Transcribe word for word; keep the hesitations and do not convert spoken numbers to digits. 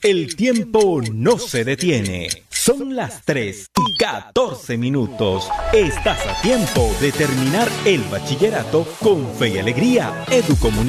El tiempo no se detiene. Son las tres y catorce minutos. Estás a tiempo de terminar el bachillerato con fe y alegría. Educomunicación.